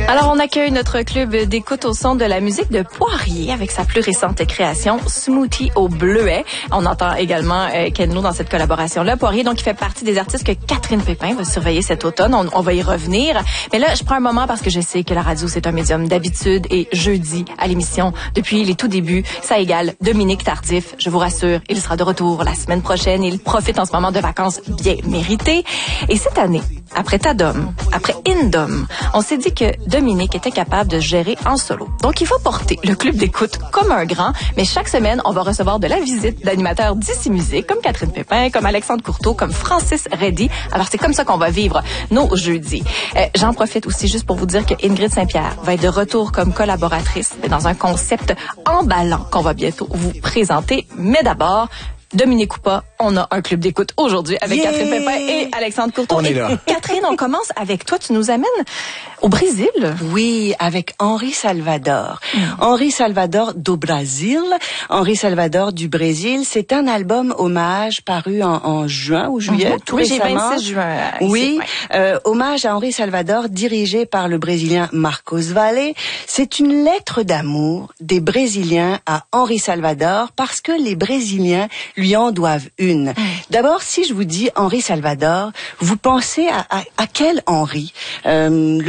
Alors, on accueille notre club d'écoute au son de la musique de Poirier avec sa plus récente création, Smoothie au bleuet. On entend également Ken Lo dans cette collaboration-là. Poirier, donc, il fait partie des artistes que Catherine Pépin va surveiller cet automne. On va y revenir. Mais là, je prends un moment parce que je sais que la radio, c'est un médium d'habitude et jeudi à l'émission, depuis les tout débuts, ça égale Dominique Tardif. Je vous rassure, il sera de retour la semaine prochaine. Il profite en ce moment de vacances bien méritées. Et cette année, après Tadom, après Indom, on s'est dit que Dominique était capable de gérer en solo. Donc, il faut porter le club d'écoute comme un grand, mais chaque semaine, on va recevoir de la visite d'animateurs d'ici musique, comme Catherine Pépin, comme Alexandre Courteau, comme Francis Reddy. Alors, c'est comme ça qu'on va vivre nos jeudis. J'en profite aussi juste pour vous dire que Ingrid Saint-Pierre va être de retour comme collaboratrice dans un concept emballant qu'on va bientôt vous présenter. Mais d'abord, Dominique ou pas, on a un club d'écoute aujourd'hui avec Catherine Pépin et Alexandre Courteau. On est là. Catherine, on commence avec toi. Tu nous amènes au Brésil. Oui, avec Henri Salvador. Henri Salvador do Brasil. Henri Salvador du Brésil. C'est un album hommage paru en juin ou juillet, tout récemment. Oui, j'ai 26 juin. Oui, hommage à Henri Salvador dirigé par le Brésilien Marcos Valle. C'est une lettre d'amour des Brésiliens à Henri Salvador parce que les Brésiliens lui en doivent une. D'abord, si je vous dis Henri Salvador, vous pensez à quel Henri? Le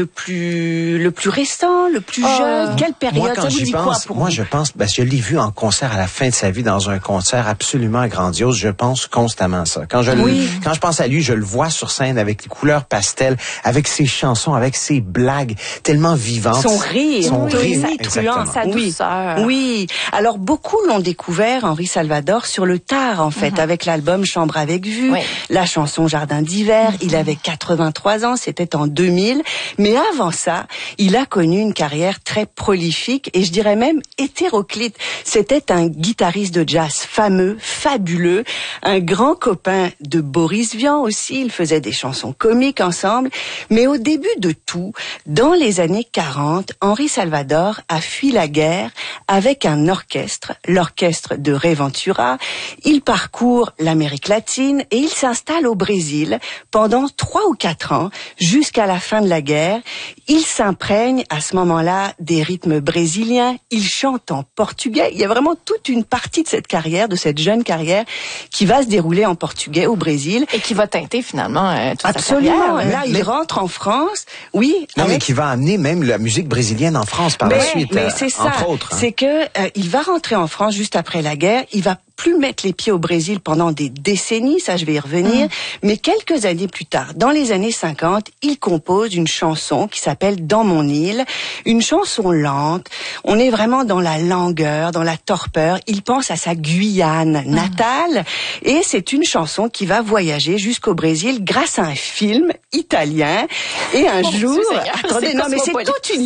plus récent, le plus jeune? Quelle période? Moi, quand j'y pense, je pense, je l'ai vu en concert à la fin de sa vie dans un concert absolument grandiose. Je pense constamment à ça. Quand je pense à lui, je le vois sur scène avec les couleurs pastel, avec ses chansons, avec ses blagues tellement vivantes. Son rire, exactement. Sa douceur. Oui. Alors, beaucoup l'ont découvert, Henri Salvador, sur le tard, en fait, avec l'album Chambre avec vue, la chanson Jardin d'hiver. Il avait 83 ans, c'était en 2000. Mais avant ça, il a connu une carrière très prolifique et je dirais même hétéroclite. C'était un guitariste de jazz fameux, fabuleux, un grand copain de Boris Vian aussi. Ils faisaient des chansons comiques ensemble. Mais au début de tout, dans les années 40, Henri Salvador a fui la guerre avec un orchestre, l'orchestre de Ray Ventura. Il parcourt l'Amérique latine et il s'installe au Brésil pendant 3 ou 4 ans, jusqu'à la fin de la guerre. Il s'imprègne à ce moment-là des rythmes brésiliens. Il chante en portugais. Il y a vraiment toute une partie de cette carrière, de cette jeune carrière, qui va se dérouler en portugais au Brésil. Et qui va teinter finalement toute Absolument. sa carrière. Là, il rentre en France. Oui. Mais qui va amener même la musique brésilienne en France par la suite. Mais c'est ça. Entre autres. C'est que il va rentrer en France juste après la guerre. Il va plus mettre les pieds au Brésil pendant des décennies, ça je vais y revenir, mais quelques années plus tard, dans les années 50, il compose une chanson qui s'appelle Dans mon île, une chanson lente, on est vraiment dans la langueur, dans la torpeur, il pense à sa Guyane natale, et c'est une chanson qui va voyager jusqu'au Brésil grâce à un film italien, et un jour, attendez, non mais c'est toute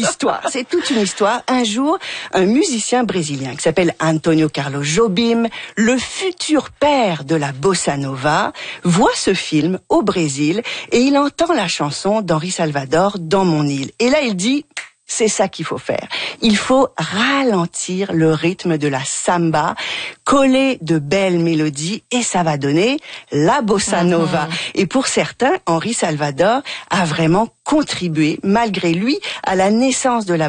une histoire, un jour, un musicien brésilien qui s'appelle Antonio Carlos Jobim, le futur père de la bossa nova, voit ce film au Brésil et il entend la chanson d'Henri Salvador Dans mon île. Et là, il dit, c'est ça qu'il faut faire. Il faut ralentir le rythme de la samba, coller de belles mélodies et ça va donner la bossa nova. Et pour certains, Henri Salvador a vraiment contribué, malgré lui, à la naissance de la